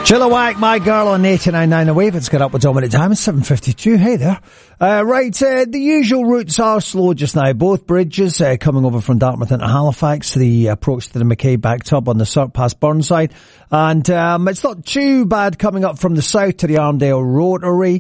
Chilliwack, My Girl on 89.9 The Wave. It's got up with Dominic Diamond, 7:52. Hey there. The usual routes are slow just now. Both bridges coming over from Dartmouth into Halifax. The approach to the Mackay back tub on the Cirque past Burnside. And it's not too bad coming up from the south to the Armdale Rotary.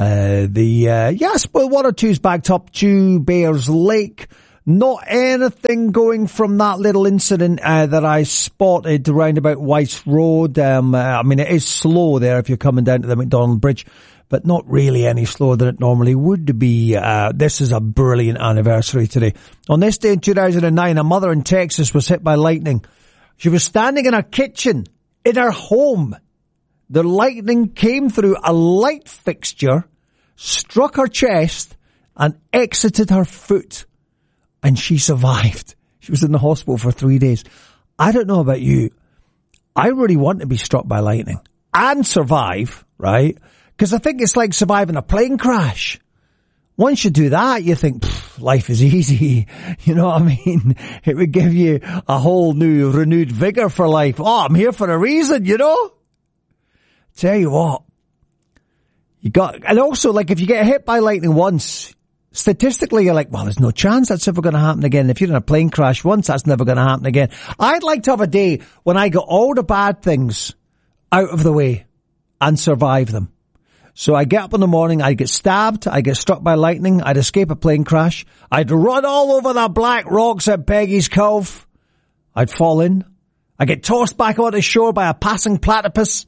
One or two's backed up to Bayers Lake. Not anything going from that little incident that I spotted around about Weiss Road. It is slow there if you're coming down to the McDonald Bridge, but not really any slower than it normally would be. This is a brilliant anniversary today. On this day in 2009, a mother in Texas was hit by lightning. She was standing in her kitchen, in her home. The lightning came through a light fixture, struck her chest, and exited her foot. And she survived. She was in the hospital for 3 days. I don't know about you. I really want to be struck by lightning and survive, right? Because I think it's like surviving a plane crash. Once you do that, you think, life is easy. You know what I mean? It would give you a whole new renewed vigor for life. Oh, I'm here for a reason, you know? Tell you what. And also, like, if you get hit by lightning once, statistically, you're like, well, there's no chance that's ever going to happen again. If you're in a plane crash once, that's never going to happen again. I'd like to have a day when I got all the bad things out of the way and survive them. So I get up in the morning, I get stabbed, I get struck by lightning, I'd escape a plane crash, I'd run all over the black rocks at Peggy's Cove, I'd fall in, I get tossed back onto shore by a passing platypus.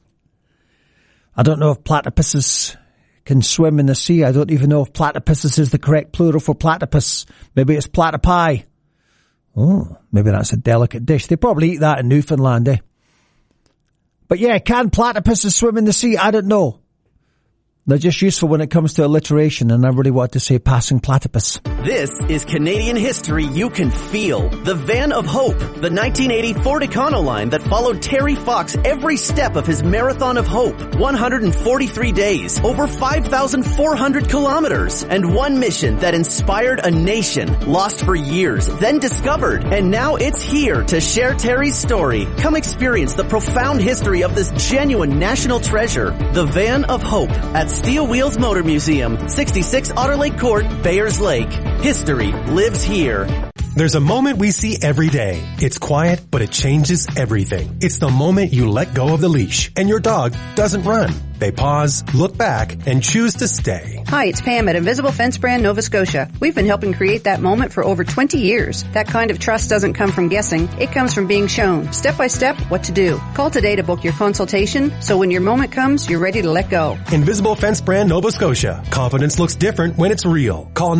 I don't know if platypuses can swim in the sea. I don't even know if platypuses is the correct plural for platypus. Maybe it's platypi. Oh, maybe that's a delicate dish. They probably eat that in Newfoundland, eh? But yeah, can platypuses swim in the sea? I don't know. They're just useful when it comes to alliteration, and I really want to say passing platypus. This is Canadian history you can feel. The Van of Hope, the 1980 Ford Econoline that followed Terry Fox every step of his Marathon of Hope. 143 days, over 5,400 kilometers, and one mission that inspired a nation, lost for years, then discovered, and now it's here to share Terry's story. Come experience the profound history of this genuine national treasure, the Van of Hope, at Steel Wheels Motor Museum, 66 Otter Lake Court, Bayers Lake. History lives here. There's a moment we see every day. It's quiet, but it changes everything. It's the moment you let go of the leash and your dog doesn't run. They pause, look back, and choose to stay. Hi, it's Pam at Invisible Fence Brand Nova Scotia. We've been helping create that moment for over 20 years. That kind of trust doesn't come from guessing. It comes from being shown, step by step, what to do. Call today to book your consultation, so when your moment comes, you're ready to let go. Invisible Fence Brand Nova Scotia. Confidence looks different when it's real. Call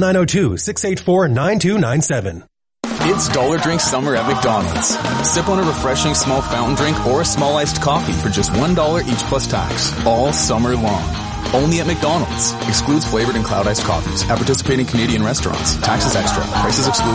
902-684-9297. It's Dollar Drink Summer at McDonald's. Sip on a refreshing small fountain drink or a small iced coffee for just $1 each plus tax. All summer long. Only at McDonald's. Excludes flavored and cloud iced coffees. At participating Canadian restaurants. Taxes extra. Prices exclude